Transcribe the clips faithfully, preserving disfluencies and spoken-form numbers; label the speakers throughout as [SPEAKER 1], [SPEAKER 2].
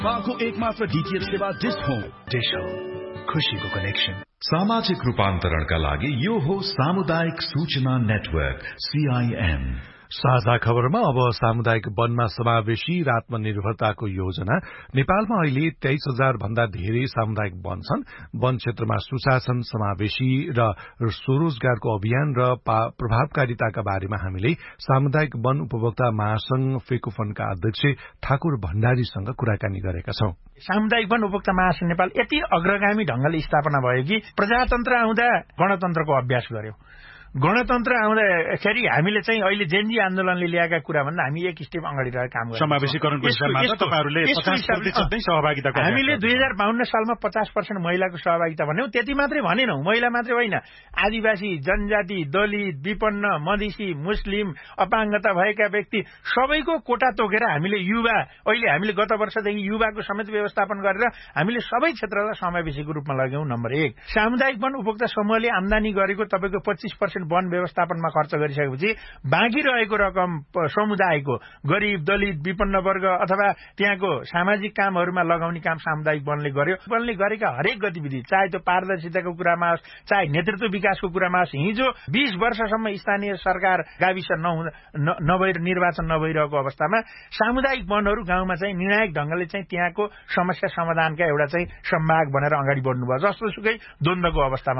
[SPEAKER 1] नेपालको एकमात्र डीटीएच सेवा डिश होम।
[SPEAKER 2] डिश होम, खुशीको कनेक्सन।
[SPEAKER 3] सामाजिक रूपान्तरणका लागि यो हो सामुदायिक सूचना नेटवर्क सीआईएन।
[SPEAKER 4] साझा खबरमा अब सामुदायिक वनमा समावेशी र आत्मनिर्भरताको योजना। नेपालमा अहिले तेइस हजार भन्दा धेरै सामुदायिक वन छन्। वन क्षेत्रमा सुशासन, समावेशी र स्वरोजगारको अभियान र प्रभावकारिताका बारेमा हामीले सामुदायिक वन उपभोक्ता महासंघ फेकोफनका अध्यक्ष ठाकुर भण्डारीसँग कुराकानी गरेका छौं।
[SPEAKER 5] सामुदायिक वन उपभोक्ता महासंघ नेपाल यति अग्रगामी ढंगले स्थापना भयो कि प्रजातन्त्र आउँदा गणतन्त्रको अभ्यास गर्यो। गणतन्त्र आउँदाखेरि हामीले चाहिँ अहिले जेनजी आन्दोलनले ल्याएका कुरा भन्दा हामी एक स्टेप अगाडि रहेर काम गर्छौं।
[SPEAKER 2] समावेशीकरणको हिसाबमा तपाईहरुले पचास प्रतिशत नै सहभागिता गर्नु।
[SPEAKER 5] हामीले दुई हजार बाहन्न सालमा पचास पर्सेन्ट महिलाको सहभागिता भन्यौं। त्यति मात्रै भनेनौं, महिला मात्रै होइन, आदिवासी, जनजाति, दलित, विपन्न, मधेसी, मुस्लिम, अपाङ्गता भएका व्यक्ति सबैको कोटा तोकेर हामीले युवा, अहिले हामीले गत वर्षदेखि युवाको समेत व्यवस्थापन गरेर हामीले सबै क्षेत्रलाई समावेशीको रूपमा लग्यौं। नम्बर एक, सामुदायिक वन उपभोक्ता समूहले आम्दानी गरेको तपाईको पच्चीस पर्सेन्ट वन व्यवस्थापनमा खर्च गरिसकेपछि बाँकी रहेको रकम समुदायको गरिब, दलित, विपन्न वर्ग अथवा त्यहाँको सामाजिक कामहरूमा लगाउने काम सामुदायिक वनले गर्यो। वनले गरेका हरेक गतिविधि, चाहे त्यो पारदर्शिताको कुरामा होस्, चाहे नेतृत्व विकासको कुरामा होस्, हिजो बीस वर्षसम्म स्थानीय सरकार गाविस नभएर निर्वाचन नभइरहेको अवस्थामा सामुदायिक वनहरू गाउँमा चाहिँ निर्णायक ढंगले चाहिँ त्यहाँको समस्या समाधानका एउटा चाहिँ सम्भाग बनेर अगाडि बढ्नुभयो। जस्तो सुकै द्वन्द्वको अवस्थामा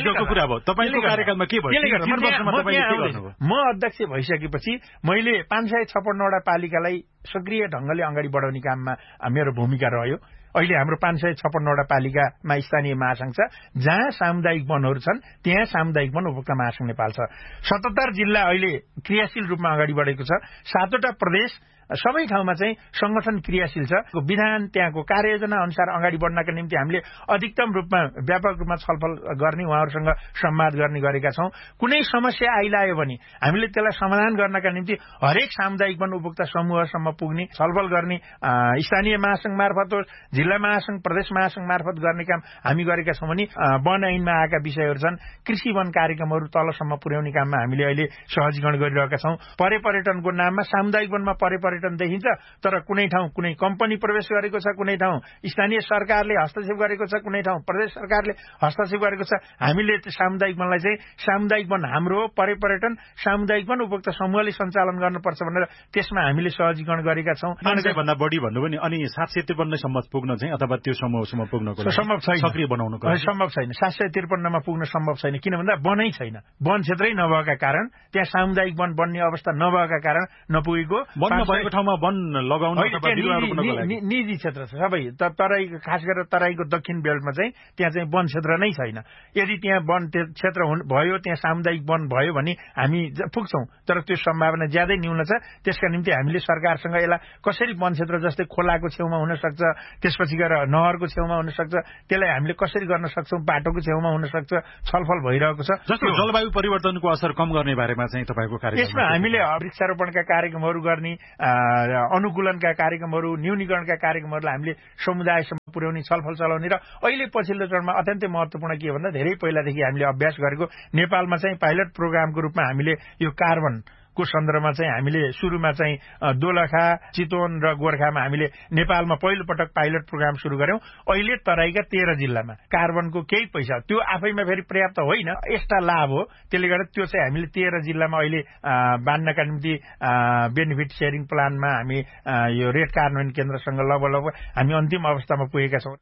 [SPEAKER 5] म अध्यक्ष भइसकेपछि मैले पाँच सय छप्पन्नवटा पालिकालाई सक्रिय ढंगले अगाडि बढाउने काममा मेरो भूमिका रह्यो। अहिले हाम्रो पाँच सय छप्पन्नवटा पालिकामा स्थानीय महासंघ छ। जहाँ सामुदायिक वनहरू छन् त्यहाँ सामुदायिक वन उपभोक्ता महासंघ नेपाल छ। सतहत्तर जिल्ला अहिले क्रियाशील रूपमा अगाडि बढेको छ। सातवटा प्रदेश सबै ठाउँमा चाहिँ संगठन क्रियाशील छ। विधान त्यहाँको कार्ययोजना अनुसार अगाडि बढ्नका निम्ति हामीले अधिकतम रूपमा व्यापक रूपमा छलफल गर्ने, उहाँहरूसँग संवाद गर्ने गरेका छौं। कुनै समस्या आइलायो भने हामीले त्यसलाई समाधान गर्नका निम्ति हरेक सामुदायिक वन उपभोक्ता समूहसम्म पुग्ने, छलफल गर्ने, स्थानीय महासंघ मार्फत होस्, जिल्ला महासंघ, प्रदेश महासंघ मार्फत गर्ने काम हामी गरेका छौं। भने वन ऐनमा आएका विषयहरू छन्, कृषि वन कार्यक्रमहरू तलसम्म पुर्याउने काममा हामीले अहिले सहजीकरण गरिरहेका छौं। परे पर्यटनको नाममा सामुदायिक वनमा परे पर्यटन देखिन्छ, तर कुनै ठाउँ कुनै कम्पनी प्रवेश गरेको छ, कुनै ठाउँ स्थानीय सरकारले हस्तक्षेप गरेको छ, कुनै ठाउँ प्रदेश सरकारले हस्तक्षेप गरेको छ। हामीले सामुदायिक वनलाई चाहिँ सामुदायिक वन हाम्रो हो, परे पर्यटन सामुदायिक वन उपभोक्ता समूहले सञ्चालन गर्नुपर्छ भनेर त्यसमा हामीले सहजीकरण गरेका छौं।
[SPEAKER 2] भन्दा बढी भन्नु भने अनि सात सय त्रिपन्नसम्म पुग्न चाहिँ अथवा त्यो समूहसम्म पुग्नको लागि
[SPEAKER 5] सम्भव छैन,
[SPEAKER 2] सक्रिय बनाउनको लागि
[SPEAKER 5] सम्भव छैन। सात सय त्रिपन्नमा पुग्न सम्भव छैन, किन भन्दा वनै छैन। वन क्षेत्रै नभएका कारण, त्यहाँ सामुदायिक वन बन्ने अवस्था नभएका कारण नपुगेको।
[SPEAKER 2] भएको ठाउँमा वन लगाउन अथवा बिरुवा रोप्नको लागि
[SPEAKER 5] निजी क्षेत्र छ सबै। तराई, खास गरेर तराईको दक्षिण बेल्टमा चाहिँ त्यहाँ चाहिँ वन क्षेत्र नै छैन। यदि त्यहाँ वन क्षेत्र भयो, त्यहाँ सामुदायिक वन भयो भने हामी पुग्छौं, तर त्यो सम्भावना ज्यादै न्यून छ। त्यसका निम्ति हामीले सरकारसँग यसलाई कसरी वन क्षेत्र जस्तै खोलाको छेउमा हुन सक्छ, त्यसपछि गएर नहरको छेउमा हुन सक्छ, त्यसलाई हामीले कसरी गर्न सक्छौं, बाटोको छेउमा हुन सक्छ, छलफल भइरहेको छ।
[SPEAKER 2] जस्तो जलवायु परिवर्तनको असर कम गर्ने बारेमा चाहिँ तपाईको कार्यक्रम,
[SPEAKER 5] यसमा हामीले वृक्षारोपणका कार्यक्रमहरू गर्ने, अनुकूलनका कार्यक्रमहरू, न्यूनीकरणका कार्यक्रमहरूलाई हामीले समुदायसम्म पुर्याउने, छलफल चलाउने र अहिले पछिल्लो चरणमा अत्यन्तै महत्वपूर्ण के भन्दा धेरै पहिलादेखि हामीले अभ्यास गरेको नेपालमा चाहिँ पाइलट प्रोग्रामको रूपमा हामीले यो कार्बन को सन्दर्भमा चाहिँ हामीले सुरुमा चाहिँ दोलखा, चितवन र गोर्खामा हामीले नेपालमा पहिलो पटक पाइलट प्रोग्राम सुरु गर्यौं। अहिले तराईका तेह्र जिल्लामा कार्बनको केही पैसा, त्यो आफैमा फेरि पर्याप्त होइन, एक्स्ट्रा लाभ हो। त्यसले गर्दा त्यो चाहिँ हामीले तेह्र जिल्लामा अहिले बाँड्नका निम्ति बेनिफिट सेयरिङ प्लानमा हामी यो रेट कार्यान्वयन केन्द्रसँग लगभग हामी अन्तिम अवस्थामा पुगेका छौं।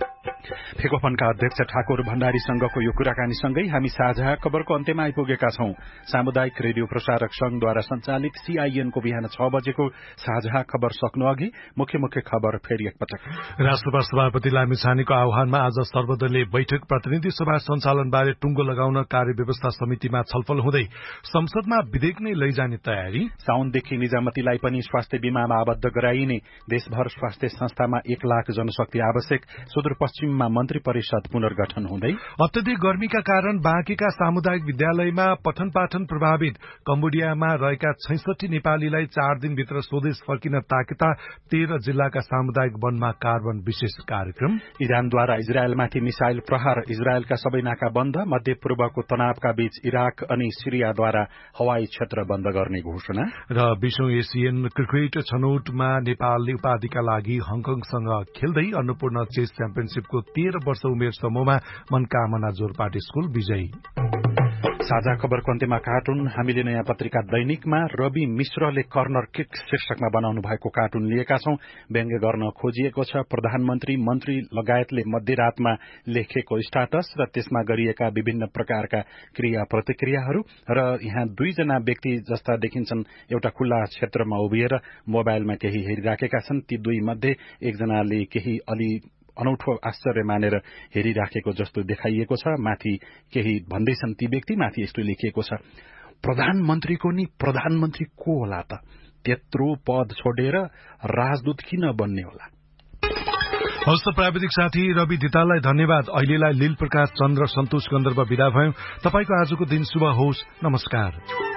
[SPEAKER 2] फेकोफनका अध्यक्ष ठाकुर भण्डारीसँगको यो कुराकानीसँगै हामी साझा खबरको अन्त्यमा आइपुगेका छौं। सामुदायिक रेडियो प्रसारक संघद्वारा सञ्चालित सीआईएनको बिहान छ बजेको साझा खबर सक्नु अघि मुख्य मुख्य खबर फेरि एकपटक।
[SPEAKER 4] राष्ट्रसभा सभापति लामिछानेको आह्वानमा आज सर्वदलीय बैठक, प्रतिनिधि सभा सञ्चालनबारे टुङ्गो लगाउन कार्यव्यवस्था समितिमा छलफल हुँदै संसदमा विधेयक नै लैजाने तयारी।
[SPEAKER 2] साउनदेखि निजामतीलाई पनि स्वास्थ्य बीमामा आबद्ध गराइने, देशभर स्वास्थ्य संस्थामा एक लाख जनशक्ति आवश्यक। सुदूरपश्चिममा नाममा मन्त्री परिषद पुनर्गठन हुँदै
[SPEAKER 4] अत्यधिक गर्मीका कारण बाँकेका सामुदायिक विद्यालयमा पठन पाठन प्रभावित कम्बोडियामा रहेका छैसठी नेपालीलाई चार दिनभित्र स्वदेश फर्किन ताकेता तेह्र जिल्लाका सामुदायिक वनमा कार्बन विशेष कार्यक्रम
[SPEAKER 2] इरानद्वारा इजरायलमाथि मिसाइल प्रहार इजरायलका सबै नाका बन्द मध्य पूर्वको तनावका बीच इराक अनि सिरियाद्वारा हवाई क्षेत्र बन्द गर्ने घोषणा
[SPEAKER 4] र विश्व एसियन क्रिकेट छनौटमा नेपालले उपाधिका लागि हङकङसँग खेल्दै अन्नपूर्ण चेस च्याम्पियनशीपको तेह्र वर्ष उमेर समूहमा मनकामना जोरपाटी स्कूल विजयी।
[SPEAKER 2] साझा खबरको अन्त्यमा कार्टुन हामीले नयाँ पत्रिका दैनिकमा रवि मिश्रले कर्नर किक शीर्षकमा बनाउनु भएको कार्टुन लिएका छौं। व्यङ्ग्य गर्न खोजिएको छ प्रधानमन्त्री मन्त्री लगायतले मध्यरातमा लेखेको स्टाटस र त्यसमा गरिएका विभिन्न प्रकारका क्रिया प्रतिक्रियाहरू र यहाँ दुईजना व्यक्ति जस्ता देखिन्छन् एउटा खुल्ला क्षेत्रमा उभिएर मोबाइलमा केही हेरिराखेका छन्। ती दुई मध्ये एकजनाले केही अलि अनौठो आश्चर्य मानेर हेरिराखेको जस्तो देखाइएको छ। माथि केही भन्दैछन् ती व्यक्ति माथि यस्तो लेखिएको छ प्रधानमन्त्रीको नि प्रधानमन्त्री को होला त त्यत्रो पद छोडेर राजदूत किन बन्ने होला।
[SPEAKER 4] हस्त प्राविधिक साथी रवि धिताललाई धन्यवाद। अहिलेलाई लील प्रकाश चन्द्र सन्तोष गन्धर्व विदा भयौं। तपाईको आजको दिन शुभ होस्। नमस्कार।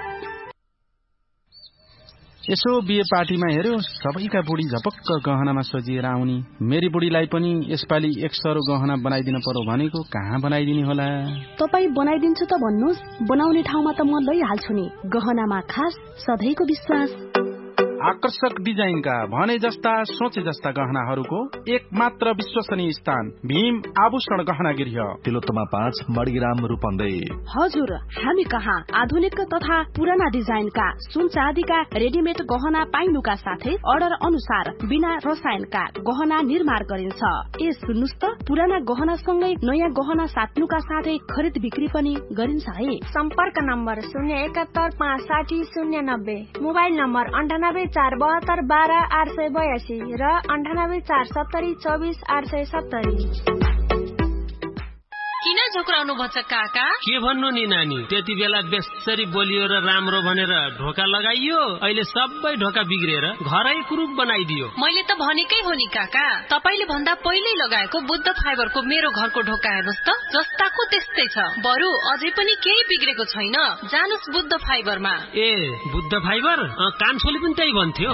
[SPEAKER 6] यसो बिहे पार्टीमा हेर्यो सबैका बुढी झपक्क गहनामा सजिएर आउने। मेरी बुढीलाई पनि यसपालि एक सरो गहना बनाइदिन पर्यो भनेको कहाँ बनाइदिने होला।
[SPEAKER 7] तपाई बनाइदिन्छु त भन्नुहोस्, बनाउने ठाउँमा त म लैहाल्छु नि। गहनामा खास सधैँको विश्वास।
[SPEAKER 6] आकर्षक डिजाइनका भने जस्ता सोचे जस्ता गहनाहरूको एक मात्र विश्वसनीय स्थान भीम आभूषण गहना गृह
[SPEAKER 8] तिलोत्तमा पाँच मणिग्राम रूपन्दै।
[SPEAKER 7] हजुर, हामी कहाँ आधुनिक तथा पुराना डिजाइनका सुन चाँदीका रेडिमेड गहना पाइनुका साथै अर्डर अनुसार बिना रसायनका गहना निर्माण गरिन्छ। ए सुन्नुस् त, पुराना गहना सँगै नयाँ गहना साट्नुका साथै खरिद बिक्री पनि गरिन्छ है।
[SPEAKER 9] सम्पर्क नम्बर शून्य एकात्तर पाँच साठी शून्य नब्बे, मोबाइल नम्बर अन्ठानब्बे चार बहत्तर बाह्र आठ सय बयासी र अन्ठानब्बे चार सत्तरी चौबिस आठ सय सत्तरी।
[SPEAKER 10] किन झोक्राउनु भन्छ काका?
[SPEAKER 11] के भन्नु नि नानी, त्यति बेला बेसरी बोलियो र राम्रो भनेर ढोका लगाइयो, अहिले सबै ढोका बिग्रेर घरै कुरूप बनाइदियो।
[SPEAKER 10] मैले त भनेकै हो नि काका, तपाईले भन्दा पहिल्यै लगाएको बुद्ध फाइबरको मेरो घरको ढोका हेर्नुस् त, जस्ताको त्यस्तै छ। बरु अझै पनि केही बिग्रेको छैन। जानुस् बुद्ध फाइबरमा।
[SPEAKER 11] ए बुद्ध फाइबर? कान्छोले पनि त्यही भन्थ्यो।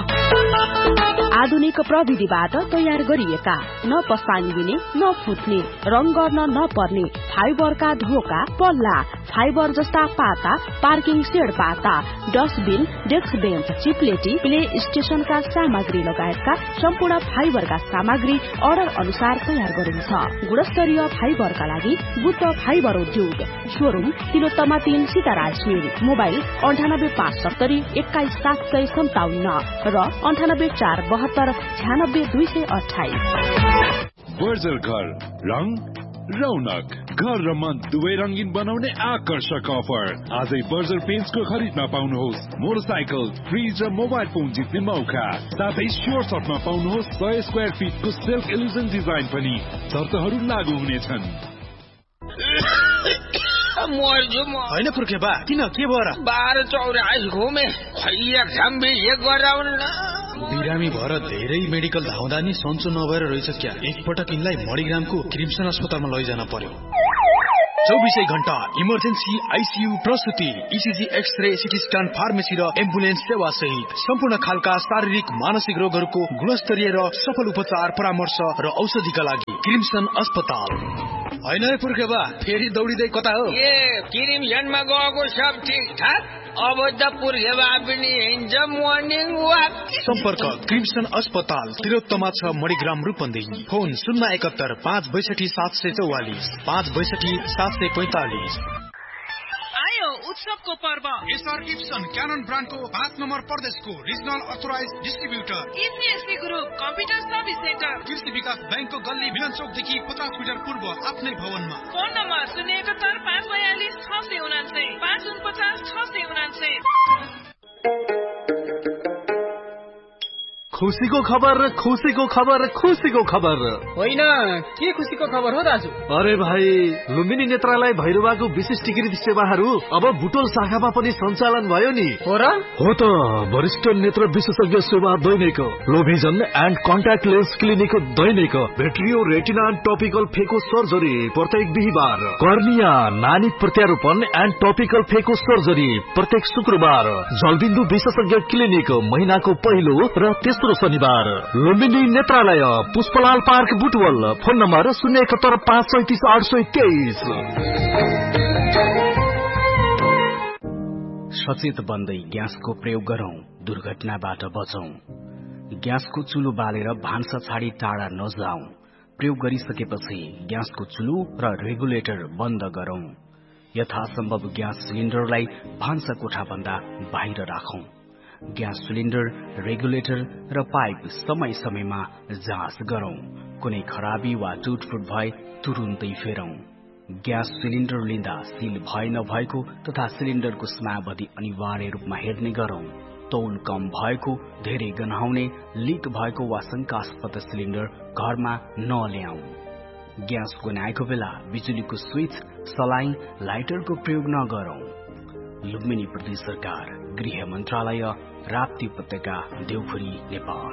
[SPEAKER 7] आधुनिक प्रविधिबाट तयार गरिएका, न पस्तानी दिने न फुट्ने, रङ गर्न नपर्ने फाइबरका ढोका, पल्ला, फाइबर जस्ता पाता, पार्किङ सेड पाता, डस्टबिन, डेस्क बेन्च, चिप्लेटी, प्ले स्टेशनका सामग्री लगायतका सम्पूर्ण फाइबरका सामग्री अर्डर अनुसार तयार गरिन्छ। गुणस्तरीय फाइबरका लागि बुद्ध फाइबर उद्योग, शोरूम तिलोत्तमा तीन सीताराज मिल, मोबाइल अन्ठानब्बे पाँच सत्तरी एक्काइस सात सय सन्ताउन्न र अन्ठानब्बे चार बहत्तर छ्यानब्बे दुई सय अठाइस।
[SPEAKER 3] बर्जर घर रङ रौनक, घर र मन दुवै रंगीन बनाउने आकर्षक अफर। आजै बर्जर पेन्ट्सको खरिदमा पाउनुहोस् मोटरसाइकल, फ्रिज र मोबाइल फोन जित्ने मौका। साथै स्योर सर्टमा पाउनुहोस् सय स्क्वायर फिटको सेल्फ इल्युजन डिजाइन पनि। शर्तहरू लागू हुनेछन्।
[SPEAKER 12] होइन पुर्खेबा, किन के भएर?
[SPEAKER 13] बाह्र चौरास घुमे, खैया
[SPEAKER 12] बिरामी भएर धेरै मेडिकल धाउँदा नि सन्चो नभएर रहेछ क्या। एकपटक यिनलाई मणिग्रामको क्रिम्सन अस्पतालमा लैजान पर्यो। चौबिसै घण्टा emergency, ICU, प्रसुति, ECG, x-ray, CT scan, pharmacy र एम्बुलेन्स सेवा सहित सम्पूर्ण खालका शारीरिक मानसिक रोगहरूको गुणस्तरीय र सफल उपचार, परामर्श र औषधिका लागि क्रिम्सन अस्पताल। होइन पुर्खेबा, फेरि दौडिँदै कता हो?
[SPEAKER 13] ए क्रिम्सनमा गएको सब ठिक ठाक, अब त पुर्खेबा पनि हिँड्छ मर्निङ वाक।
[SPEAKER 12] सम्पर्क क्रिम्सन अस्पताल, तिलोत्तमा छ मणिग्राम रूपन्देही। फोन शून्य एकात्तर पाँच बैसठी सात सय चौवालिस, पाँच बैसठी सात सय पैंतालिस।
[SPEAKER 10] आयो उत्सवको पर्व।
[SPEAKER 14] एसआर गिब्सन क्यानन ब्रान्डको पाँच नम्बर प्रदेशको regional authorise distributor.
[SPEAKER 10] इसिएससी group computer service centre,
[SPEAKER 14] कृषि विकास बैंकको गल्ली मिलन चौकदेखि पचास मिटर पूर्व आफ्नै भवनमा।
[SPEAKER 10] फोन नम्बर शून्य एकात्तर पाँच बयालिस छ सय उनान्सय, पाँच उनपचास छ सय उनान्सय।
[SPEAKER 8] खुसीको खबर खुसीको खबर खुसीको खबर
[SPEAKER 15] होइन के खुसीको खबर हो दाजु?
[SPEAKER 8] अरे भाइ, लुम्बिनी नेत्रालय भैरवाको विशिष्टीकृत सेवाहरू अब बुटोल शाखामा पनि सञ्चालन भयो नि।
[SPEAKER 15] हो र?
[SPEAKER 8] हो त, वरिष्ठ नेत्र विशेषज्ञ सेवा दैनिक, लो vision and contact lens clinic Dainik, भेट्रियो retina and topical फेको सर्जरी प्रत्येक बिहिबार, कर्निया नानी प्रत्यारोपण एन्ड टपिकल फेको सर्जरी प्रत्येक शुक्रबार, जलबिन्दु विशेषज्ञ क्लिनिक महिनाको पहिलो र तेस्रो शनिबार, लुम्बिनी नेत्रालय Pushpalal park Butwal, phone number शून्य एकहत्तर पाँच सैतिस आठ सय तेइस।
[SPEAKER 16] सचेत बन्दै ग्यासको प्रयोग गरौं, दुर्घटनाबाट बचौं। ग्यासको चुलो बालेर भान्सा छाडी टाढा नजाउँ। प्रयोग गरिसकेपछि ग्यासको चुलो र रेगुलेटर बन्द गरौं। यथासम्भव ग्यास सिलिन्डरलाई भान्सा कोठा भन्दा बाहिर राखौं। ग्यास सिलिन्डर, रेगुलेटर र पाइप समय समयमा जाँच गरौं। कुनै खराबी वा टुटफुट भए तुरुन्तै फेरौं। ग्यास सिलिन्डर लिँदा सिल भए नभएको तथा सिलिन्डरको समावधि अनिवार्य रूपमा हेर्ने गरौं। तौल कम भएको, धेरै गन्हाउने, लिक भएको वा शंकास्पद सिलिन्डर घरमा नल्याऊ। ग्यास गन्हाएको बेला बिजुलीको स्विच, सलाइन, लाइटरको प्रयोग नगरौं। लुम्बिनी प्रदेश सरकार, गृह मन्त्रालय, राप्ती उपत्यका, देउखुरी, नेपाल।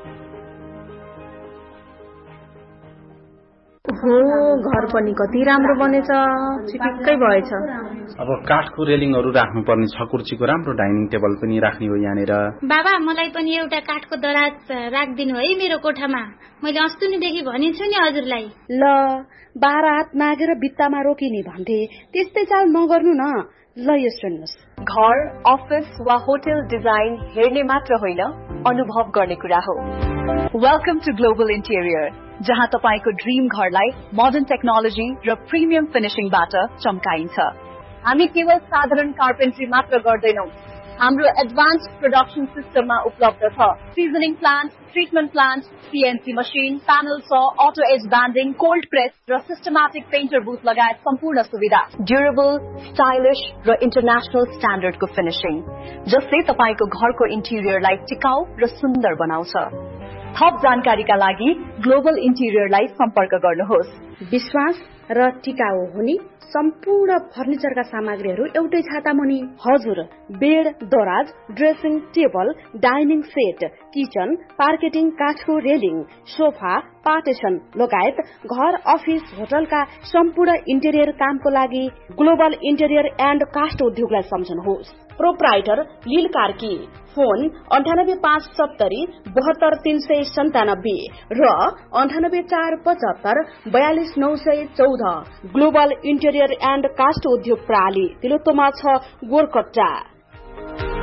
[SPEAKER 17] हो, घर पनि कति राम्रो बनेछ, चिटिक्कै भएछ।
[SPEAKER 6] अब काठको रेलिङहरू राख्नुपर्ने छ, कुर्सीको राम्रो डाइनिङ टेबल पनि राख्ने हो यहाँनिर।
[SPEAKER 18] बाबा, मलाई पनि एउटा काठको दराज राखिदिनु है मेरो कोठामा। मैले अस्तिदेखि भनिछु नि हजुरलाई।
[SPEAKER 7] ल, बाह्र हात मागेर भित्तामा रोकिने भन्थे, त्यस्तै चाल नगर्नु न। ल यो सुन्नुहोस्,
[SPEAKER 19] घर, अफिस वा होटल डिजाइन हेर्ने मात्र होइन, अनुभव गर्ने कुरा हो। वेलकम टु ग्लोबल इन्टेरियर, जहाँ तपाईको ड्रीम घरलाई मोडर्न टेक्नोलोजी र प्रिमियम फिनिशिङबाट चम्काइन्छ। हामी केवल साधारण कार्पेन्ट्री मात्र गर्दैनौं, हाम्रो एडभान्स प्रोडक्सन सिस्टममा उपलब्ध छ। Seasoning plant, treatment plant, CNC machine, panel saw, auto as banding, cold press र सिस्टमेटिक पेन्टर बुथ लगायत सम्पूर्ण सुविधा। ड्युरेबल, स्टाइलिश र इन्टरनेशनल स्ट्यान्डर्डको फिनिशिङ, जसले तपाईको घरको इन्टिरियरलाई टिकाउ र सुन्दर बनाउँछ। थप जानकारीका लागि ग्लोबल इन्टिरियरलाई सम्पर्क गर्नुहोस्।
[SPEAKER 7] विश्वास र टिकाउ हुने सम्पूर्ण फर्निचरका सामग्रीहरू एउटै छाता मुनि। हजुर, बेड, दराज, dressing table, dining set, kitchen, पार्केटिङ, काठको रेलिङ, सोफा, पार्टेसन लगायत घर, अफिस, होटलका सम्पूर्ण इन्टेरियर कामको लागि ग्लोबल इन्टेरियर एन्ड कास्ट उद्योगलाई सम्झनुहोस्। प्रोप्राइटर लील कार्की, फोन अन्ठानब्बे पाँच सत्तरी बहत्तर तीन सय सन्तानब्बे र अन्ठानब्बे चार पचहत्तर बयालिस नौ सय चौध। ग्लोबल इन्टेरियर एन्ड कास्ट उद्योग प्रणाली, तिलोत्तमा छ, गोरकट्टा।